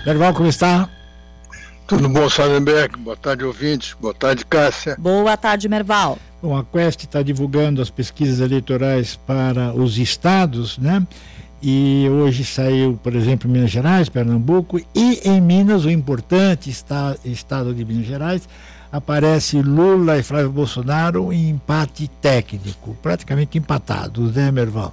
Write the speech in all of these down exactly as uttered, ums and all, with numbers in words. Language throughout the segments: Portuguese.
Merval, como está? Tudo bom, Salenberg? Boa tarde, ouvintes. Boa tarde, Cássia. Boa tarde, Merval. Bom, a Quest está divulgando as pesquisas eleitorais para os estados, né? E hoje saiu, por exemplo, em Minas Gerais, Pernambuco, e em Minas, o importante está, estado de Minas Gerais, aparece Lula e Flávio Bolsonaro em empate técnico, praticamente empatados, né, Merval?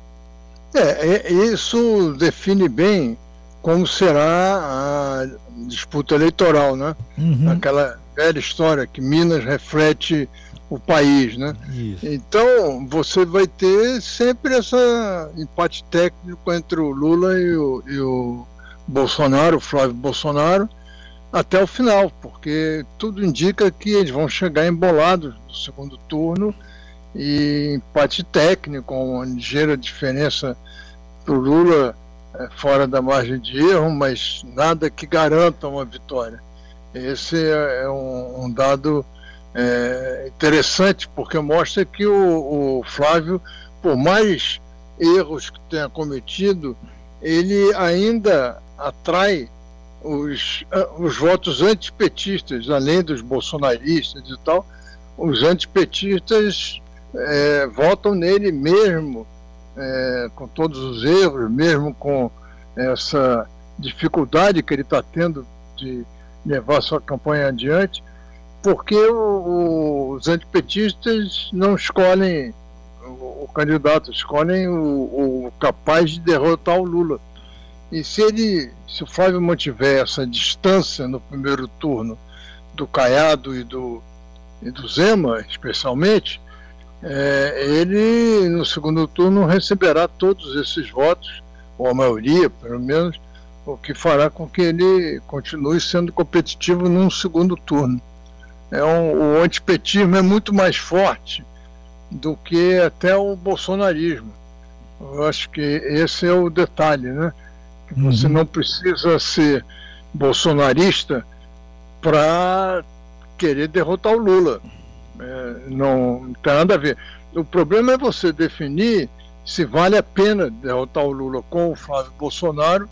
É, isso define bem como será a disputa eleitoral, né? Uhum. Aquela velha história que Minas reflete o país, né? Isso. Então você vai ter sempre essa empate técnico entre o Lula e o, e o Bolsonaro, o Flávio Bolsonaro, até o final, porque tudo indica que eles vão chegar embolados no segundo turno e empate técnico, uma ligeira diferença para o Lula é, fora da margem de erro, mas nada que garanta uma vitória. Esse é, é um, um dado É interessante, porque mostra que o, o Flávio, por mais erros que tenha cometido, ele ainda atrai os, os votos antipetistas, além dos bolsonaristas e tal. Os antipetistas é, votam nele mesmo, é, com todos os erros, mesmo com essa dificuldade que ele está tendo de levar sua campanha adiante, porque o, o, os antipetistas não escolhem o, o candidato, escolhem o, o capaz de derrotar o Lula. E se ele, se o Flávio mantiver essa distância no primeiro turno do Caiado e do, e do Zema, especialmente, é, ele no segundo turno receberá todos esses votos, ou a maioria, pelo menos, o que fará com que ele continue sendo competitivo num segundo turno. É um, o antipetismo é muito mais forte do que até o bolsonarismo. Eu acho que esse é o detalhe, né? Que você uhum. não precisa ser bolsonarista para querer derrotar o Lula. É, não, não tem nada a ver. O problema é você definir se vale a pena derrotar o Lula com o Flávio Bolsonaro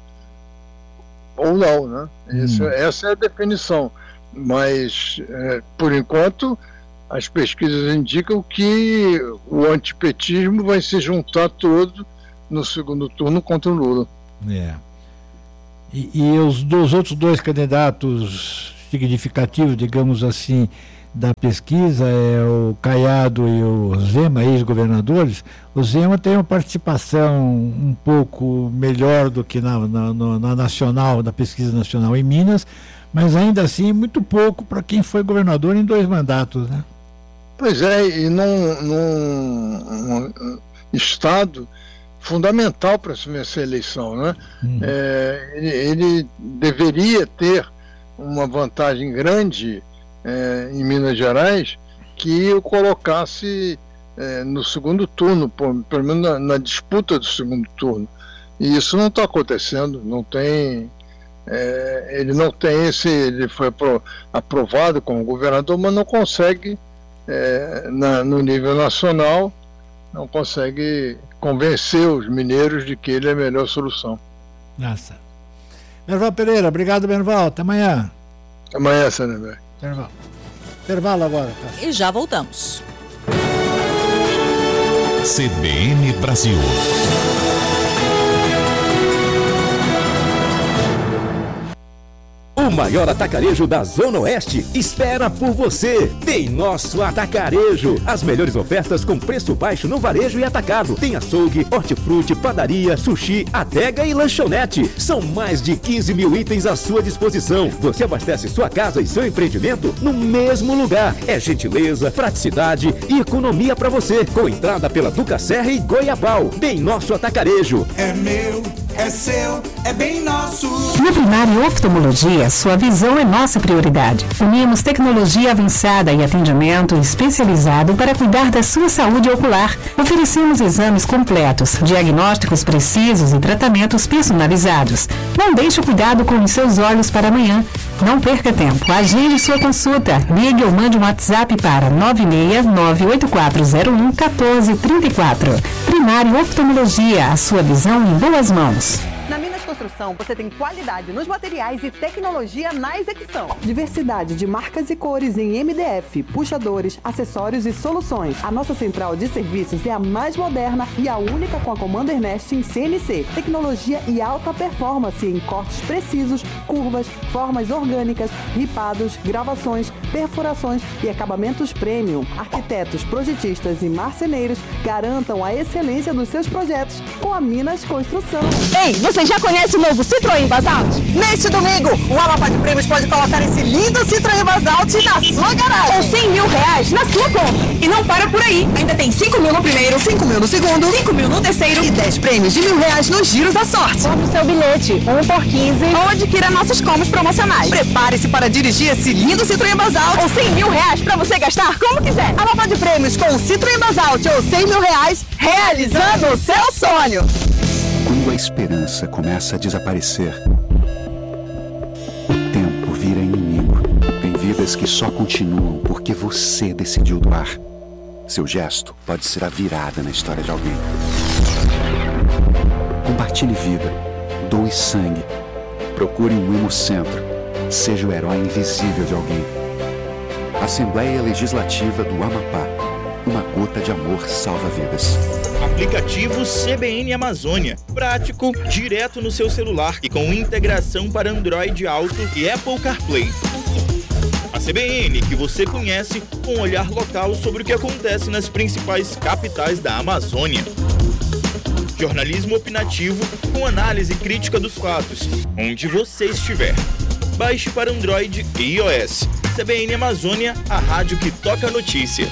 ou não, né? Uhum. Esse, essa é a definição. Mas, é, por enquanto, as pesquisas indicam que o antipetismo vai se juntar todo no segundo turno contra o Lula. É. E, e os dos outros dois candidatos significativos, digamos assim, da pesquisa, é o Caiado e o Zema, ex-governadores. O Zema tem uma participação um pouco melhor do que na, na, na nacional, da pesquisa nacional em Minas, mas ainda assim muito pouco para quem foi governador em dois mandatos, né? Pois é, e num, num um estado fundamental para se vencer a eleição, né? Uhum. É, ele, ele deveria ter uma vantagem grande é, em Minas Gerais que o colocasse é, no segundo turno, por, pelo menos na, na disputa do segundo turno. E isso não está acontecendo, não tem... É, ele não tem esse, ele foi apro, aprovado como governador, mas não consegue, é, na, no nível nacional, não consegue convencer os mineiros de que ele é a melhor solução. Nossa. Merval Pereira, obrigado, Merval. Até amanhã. Até amanhã, Salenberg. Intervalo. Intervalo agora. Tá? E já voltamos. C B N Brasil. O maior atacarejo da Zona Oeste espera por você. Tem nosso atacarejo. As melhores ofertas com preço baixo no varejo e atacado. Tem açougue, hortifruti, padaria, sushi, adega e lanchonete. São mais de quinze mil itens à sua disposição. Você abastece sua casa e seu empreendimento no mesmo lugar. É gentileza, praticidade e economia para você. Com entrada pela Duca Serra e Goiabal. Tem nosso atacarejo. É meu, é seu, é bem nosso. No Primário Oftalmologia, sua visão é nossa prioridade. Unimos tecnologia avançada e atendimento especializado para cuidar da sua saúde ocular. Oferecemos exames completos, diagnósticos precisos e tratamentos personalizados. Não deixe o cuidado com os seus olhos para amanhã. Não perca tempo. Agende sua consulta. Ligue ou mande um WhatsApp para nove seis nove oito quatro zero um um quatro três quatro. Primário Oftalmologia, a sua visão em boas mãos. Na Minas Construção, você tem qualidade nos materiais e tecnologia na execução. Diversidade de marcas e cores em M D F, puxadores, acessórios e soluções. A nossa central de serviços é a mais moderna e a única com a Commander Nest em C N C. Tecnologia e alta performance em cortes precisos, curvas, formas orgânicas, ripados, gravações, perfurações e acabamentos premium. Arquitetos, projetistas e marceneiros garantam a excelência dos seus projetos com a Minas Construção. Ei, você já conhece o novo Citroën Basalt? Neste domingo, o Amapá de Prêmios pode colocar esse lindo Citroën Basalt na sua garagem. Com cem mil reais na sua conta. E não para por aí. Ainda tem cinco mil no primeiro, cinco mil no segundo, cinco mil no terceiro e dez prêmios de mil reais nos giros da sorte. Compre seu bilhete, um por quinze, ou adquira nossos combos promocionais. Prepare-se para dirigir esse lindo Citroën Basalt ou cem mil reais para você gastar como quiser. Amapá de Prêmios com o Citroën Basalt ou cem mil reais, realizando o seu sonho. Quando a esperança começa a desaparecer, o tempo vira inimigo. Tem vidas que só continuam porque você decidiu doar. Seu gesto pode ser a virada na história de alguém. Compartilhe vida, doe sangue, procure um hemocentro, seja o herói invisível de alguém. Assembleia Legislativa do Amapá. Uma gota de amor salva vidas. Aplicativo C B N Amazônia. Prático, direto no seu celular e com integração para Android Auto e Apple CarPlay. A C B N que você conhece com um olhar local sobre o que acontece nas principais capitais da Amazônia. Jornalismo opinativo com análise crítica dos fatos, onde você estiver. Baixe para Android e iOS. C B N Amazônia, a rádio que toca a notícia.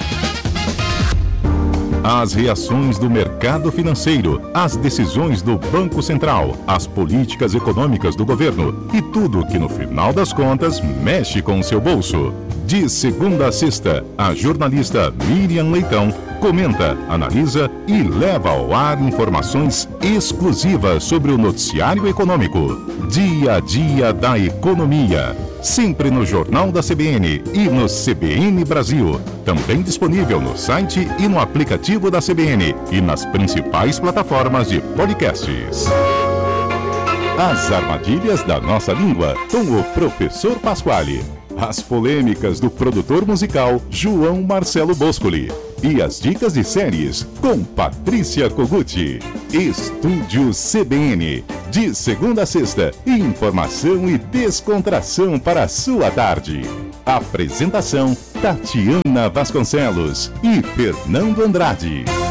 As reações do mercado financeiro, as decisões do Banco Central, as políticas econômicas do governo e tudo que no final das contas mexe com o seu bolso. De segunda a sexta, a jornalista Miriam Leitão comenta, analisa e leva ao ar informações exclusivas sobre o noticiário econômico. Dia a dia da economia. Sempre no Jornal da C B N e no C B N Brasil. Também disponível no site e no aplicativo da C B N e nas principais plataformas de podcasts. As armadilhas da nossa língua com o professor Pasquale. As polêmicas do produtor musical João Marcelo Boscoli. E as dicas de séries com Patrícia Koguchi. Estúdio C B N. De segunda a sexta, informação e descontração para a sua tarde. Apresentação Tatiana Vasconcelos e Fernando Andrade.